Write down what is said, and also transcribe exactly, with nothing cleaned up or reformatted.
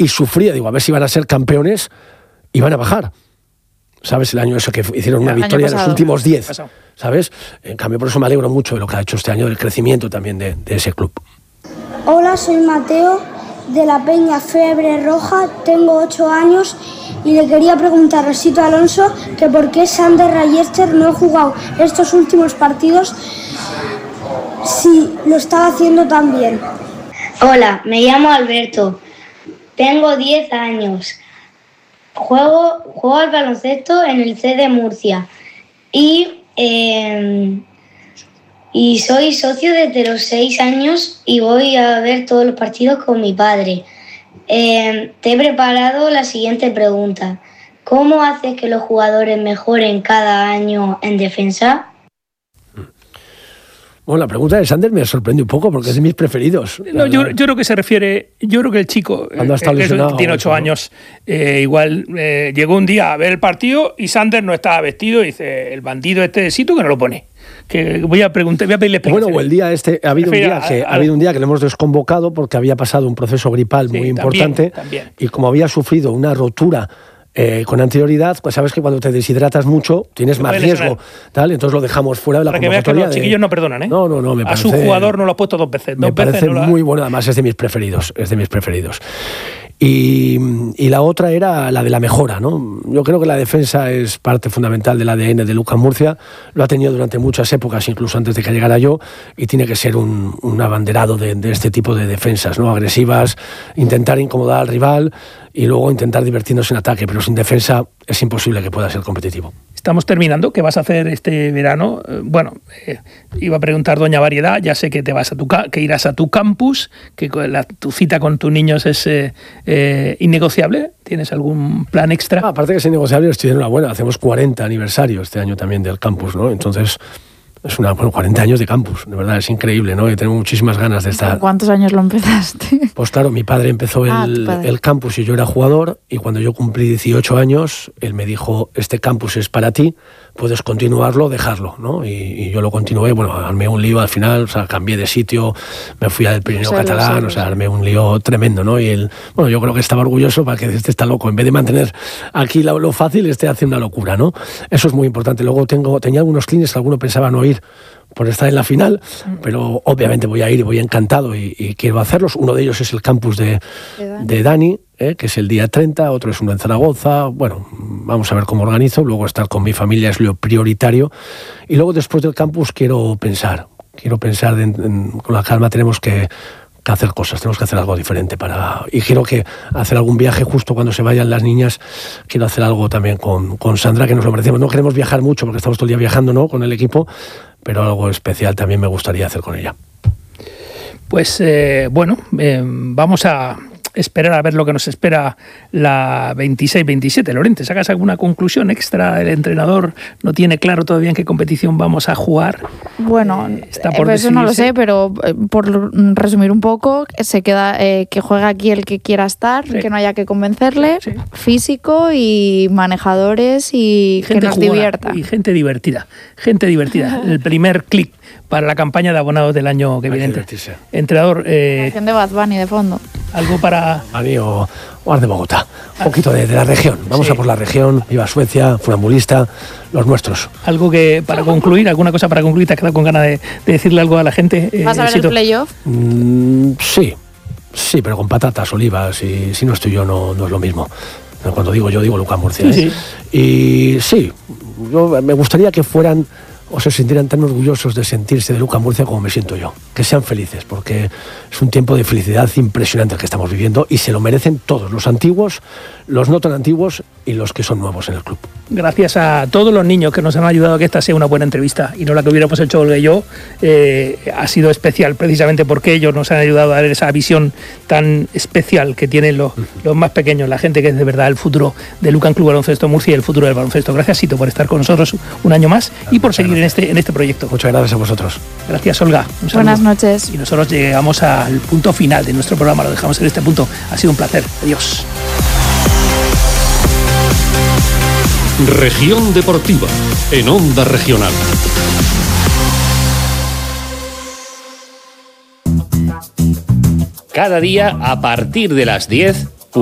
y sufría, digo, a ver si iban a ser campeones y van a bajar. ¿Sabes? El año ese que hicieron una victoria en los últimos diez. ¿Sabes? En cambio, por eso me alegro mucho de lo que ha hecho este año, del crecimiento también de, de ese club. Hola, soy Mateo, de la Peña Febre Roja, tengo ocho años y le quería preguntar a Sito Alonso que por qué Sander Rayester no ha jugado estos últimos partidos si lo estaba haciendo tan bien. Hola, me llamo Alberto, tengo diez años, juego, juego al baloncesto en el C de Murcia y, eh, y soy socio desde los seis años y voy a ver todos los partidos con mi padre. Eh, te he preparado la siguiente pregunta. ¿Cómo haces que los jugadores mejoren cada año en defensa? Bueno, la pregunta de Sander me sorprende un poco porque es de mis preferidos. No, yo, yo creo que se refiere, yo creo que el chico, cuando ha estado que lesionado, tiene ocho años, eh, igual eh, llegó un día a ver el partido y Sander no estaba vestido y dice, el bandido este de Sito que no lo pone. Que voy a preguntar, voy a pedirle explicaciones. Bueno, o el día este, ha habido un día que, ha habido un día que le hemos desconvocado porque había pasado un proceso gripal sí, muy importante también, también. Y como había sufrido una rotura Eh, con anterioridad, pues sabes que cuando te deshidratas mucho tienes más riesgo, tal, entonces lo dejamos fuera de la Para que veas que los chiquillos no perdonan, ¿eh? No, no, no, me a parece, su jugador no lo ha puesto dos veces. Dos me veces parece no la... muy bueno, además es de mis preferidos, es de mis preferidos. Y, y la otra era la de la mejora, ¿no? Yo creo que la defensa es parte fundamental del A D N de Lucas Murcia, lo ha tenido durante muchas épocas, incluso antes de que llegara yo, y tiene que ser un, un abanderado de, de este tipo de defensas, ¿no? Agresivas, intentar incomodar al rival y luego intentar divertirnos en ataque, pero sin defensa es imposible que pueda ser competitivo. Estamos terminando. ¿Qué vas a hacer este verano? Eh, bueno, eh, iba a preguntar doña Variedad, ya sé que te vas a tu que irás a tu campus, que la, tu cita con tus niños es eh, eh, innegociable. ¿Tienes algún plan extra? Ah, aparte que es innegociable, estoy de enhorabuena. Hacemos cuarenta aniversario este año también del campus, ¿no? Entonces es una, bueno, cuarenta años de campus, de verdad, es increíble, ¿no? Y tengo muchísimas ganas de estar. ¿Cuántos años lo empezaste? Pues claro, mi padre empezó ah, el, padre. el campus y yo era jugador, y cuando yo cumplí dieciocho años, él me dijo, este campus es para ti, puedes continuarlo o dejarlo, ¿no? Y, y yo lo continué, bueno, armé un lío al final, o sea, cambié de sitio, me fui al Pirineo sí, catalán, sí, o sea, armé un lío tremendo, ¿no? Y él, bueno, yo creo que estaba orgulloso para que este está loco, en vez de mantener aquí lo, lo fácil, este hace una locura, ¿no? Eso es muy importante. Luego tengo, tenía algunos clines que alguno pensaba no ir por estar en la final, pero obviamente voy a ir y voy encantado y, y quiero hacerlos. Uno de ellos es el campus de, de Dani, de Dani eh, que es el día treinta, otro es uno en Zaragoza. Bueno, vamos a ver cómo organizo. Luego estar con mi familia es lo prioritario. Y luego después del campus quiero pensar, quiero pensar de, en, con la calma. Tenemos que, que hacer cosas, tenemos que hacer algo diferente para, y quiero que hacer algún viaje justo cuando se vayan las niñas. Quiero hacer algo también con, con Sandra, que nos lo merecemos. No queremos viajar mucho porque estamos todo el día viajando, ¿no?, con el equipo, pero algo especial también me gustaría hacer con ella. Pues eh, bueno, eh, vamos a esperar a ver lo que nos espera la veintiséis veintisiete. Lorente, ¿sacas alguna conclusión extra? El entrenador no tiene claro todavía en qué competición vamos a jugar. Bueno, eh, está por eso no lo decidirse. sé, pero eh, por resumir un poco, se queda eh, que juegue aquí el que quiera estar, sí. que no haya que convencerle, sí. físico y manejadores y gente que nos jugona, divierta. Y gente divertida, gente divertida. El primer clic para la campaña de abonados del año que viene. Entrenador, eh, canción de Bad Bunny de fondo. Algo para... Bunny o, o de Bogotá. Un poquito de, de la región. Vamos sí. a por la región. Viva Suecia, funambulista, los nuestros. Algo que, para concluir, alguna cosa para concluir, ¿te has quedado con ganas de, de decirle algo a la gente? ¿Vas eh, a ver Sito? el playoff? Mm, sí, sí, pero con patatas, olivas, y si no estoy yo no, no es lo mismo. Cuando digo yo, digo Lucas Murcia. Sí, ¿eh? sí. Y sí, yo, me gustaría que fueran o se sintieran tan orgullosos de sentirse de Lucas Murcia como me siento yo. Que sean felices, porque es un tiempo de felicidad impresionante el que estamos viviendo y se lo merecen todos, los antiguos, los no tan antiguos y los que son nuevos en el club. Gracias a todos los niños que nos han ayudado a que esta sea una buena entrevista y no la que hubiéramos hecho Olga y yo. Eh, ha sido especial precisamente porque ellos nos han ayudado a dar esa visión tan especial que tienen los, uh-huh. los más pequeños, la gente que es de verdad el futuro del Lucan Club Baloncesto Murcia y el futuro del baloncesto. Gracias, Sito, por estar con nosotros un año más y por seguir en este, en este proyecto. Muchas gracias a vosotros. Gracias, Olga. Buenas noches. Y nosotros llegamos al punto final de nuestro programa, lo dejamos en este punto. Ha sido un placer. Adiós. Región Deportiva, en Onda Regional. Cada día, a partir de las diez,